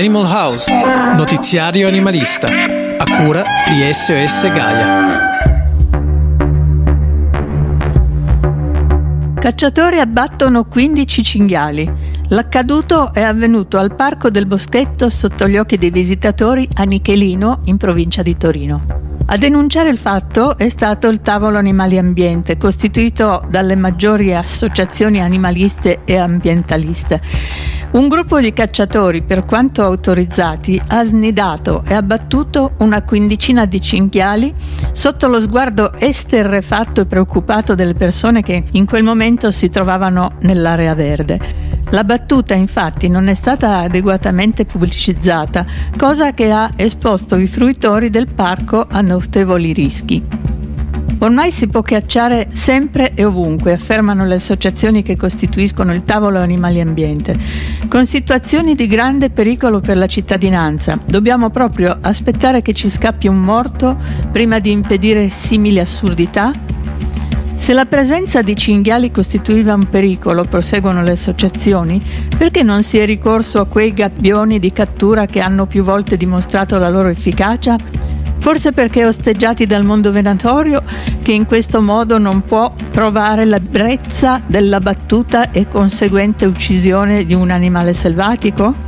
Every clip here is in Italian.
Animal House, notiziario animalista, a cura di SOS Gaia. Cacciatori abbattono 15 cinghiali. L'accaduto è avvenuto al Parco del Boschetto sotto gli occhi dei visitatori a Nichelino, in provincia di Torino. A denunciare il fatto è stato il Tavolo Animali Ambiente, costituito dalle maggiori associazioni animaliste e ambientaliste. Un gruppo di cacciatori, per quanto autorizzati, ha snidato e abbattuto una quindicina di cinghiali sotto lo sguardo esterrefatto e preoccupato delle persone che in quel momento si trovavano nell'area verde. La battuta infatti non è stata adeguatamente pubblicizzata, cosa che ha esposto i fruitori del parco a notevoli rischi. Ormai si può cacciare sempre e ovunque, affermano le associazioni che costituiscono il Tavolo Animali Ambiente, con situazioni di grande pericolo per la cittadinanza. Dobbiamo proprio aspettare che ci scappi un morto prima di impedire simili assurdità? Se la presenza di cinghiali costituiva un pericolo, proseguono le associazioni, perché non si è ricorso a quei gabbioni di cattura che hanno più volte dimostrato la loro efficacia? Forse perché osteggiati dal mondo venatorio, che in questo modo non può provare l'ebbrezza della battuta e conseguente uccisione di un animale selvatico?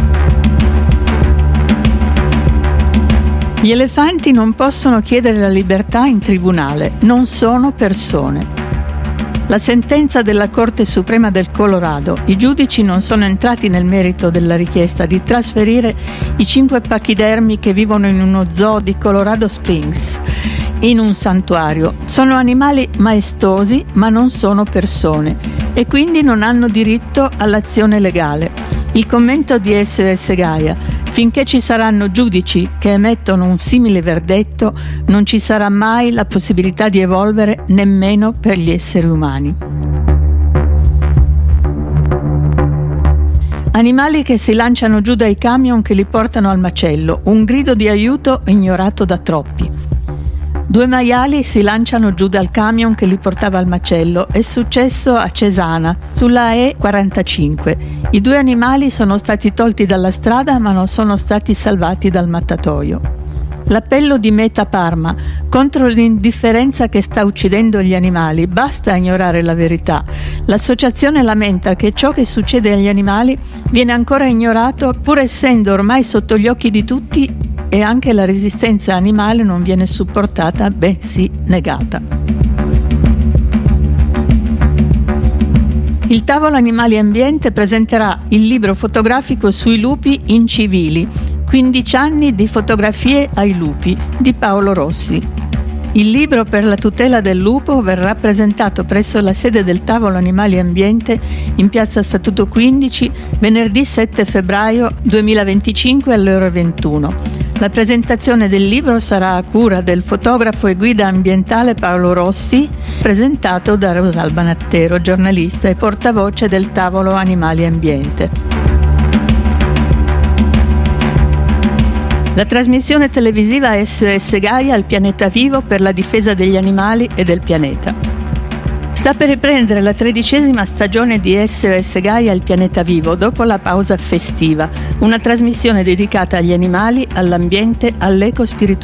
Gli elefanti non possono chiedere la libertà in tribunale, non sono persone. La sentenza della Corte Suprema del Colorado. I giudici non sono entrati nel merito della richiesta di trasferire i 5 pachidermi che vivono in uno zoo di Colorado Springs in un santuario. Sono animali maestosi, ma non sono persone e quindi non hanno diritto all'azione legale. Il commento di SOS Gaia: finché ci saranno giudici che emettono un simile verdetto, non ci sarà mai la possibilità di evolvere nemmeno per gli esseri umani. Animali che si lanciano giù dai camion che li portano al macello, un grido di aiuto ignorato da troppi. 2 maiali si lanciano giù dal camion che li portava al macello. È successo a Cesana, sulla E45. I 2 animali sono stati tolti dalla strada ma non sono stati salvati dal mattatoio. L'appello di Meta Parma contro l'indifferenza che sta uccidendo gli animali. Basta ignorare la verità. L'associazione lamenta che ciò che succede agli animali viene ancora ignorato, pur essendo ormai sotto gli occhi di tutti, e anche la resistenza animale non viene supportata, bensì negata. Il Tavolo Animali Ambiente presenterà il libro fotografico sui lupi incivili, 15 anni di fotografie ai lupi, di Paolo Rossi. Il libro per la tutela del lupo verrà presentato presso la sede del Tavolo Animali Ambiente in piazza Statuto 15 venerdì 7 febbraio 2025 alle ore 21. La presentazione del libro sarà a cura del fotografo e guida ambientale Paolo Rossi, presentato da Rosalba Nattero, giornalista e portavoce del Tavolo Animali Ambiente. La trasmissione televisiva SOS Gaia, il pianeta vivo per la difesa degli animali e del pianeta. Sta per riprendere la 13ª stagione di SOS Gaia, il pianeta vivo, dopo la pausa festiva, una trasmissione dedicata agli animali, all'ambiente, all'ecospiritualità